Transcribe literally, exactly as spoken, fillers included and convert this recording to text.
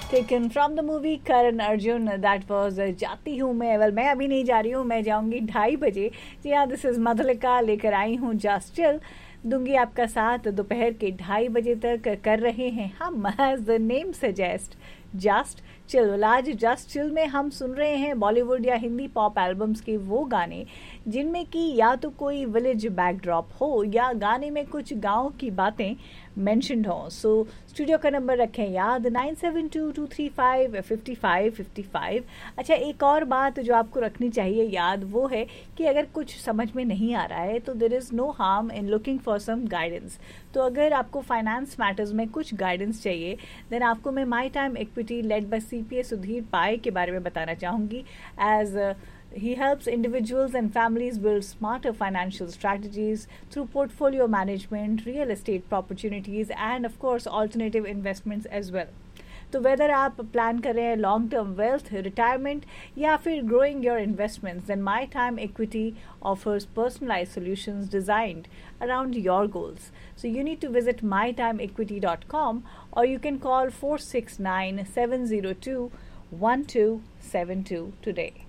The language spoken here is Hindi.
Taken from the movie Karan Arjun, that was uh, जाती हूँ मैं. well, मैं अभी नहीं जा रही हूँ, मैं जाऊँगी ढाई बजे. जी हाँ, दिस इज़ मधुलिका लेकर आई हूँ जस्ट चिल. दूंगी आपका साथ दोपहर के ढाई बजे तक. कर रहे हैं हम, as the name suggest, just chill. आज जस्ट चिल में हम सुन रहे हैं बॉलीवुड या हिंदी पॉप एल्बम्स के वो गाने जिनमें कि या तो कोई विलेज बैकड्रॉप हो या गाने में कुछ गांव की बातें मेंशन्ड हो. सो स्टूडियो का नंबर रखें याद, nine seven to to three five fifty five fifty five. अच्छा, एक और बात जो आपको रखनी चाहिए याद वो है कि अगर कुछ समझ में नहीं आ रहा है तो there is no harm in looking for some guidance. तो अगर आपको फाइनेंस मैटर्स में कुछ गाइडेंस चाहिए देन आपको मैं my time equity led by C P A Sudhir पाए के बारे में बताना चाहूँगी. As He helps individuals and families build smarter financial strategies through portfolio management, real estate opportunities, and of course alternative investments as well. तो वेदर आप प्लान कर रहे हैं लॉन्ग टर्म वेल्थ, रिटायरमेंट या फिर growing your investments, then my time equity offers personalized solutions designed around your goals. So you need to visit my time equity dot com or you can call four six nine seven zero two one two seven two today.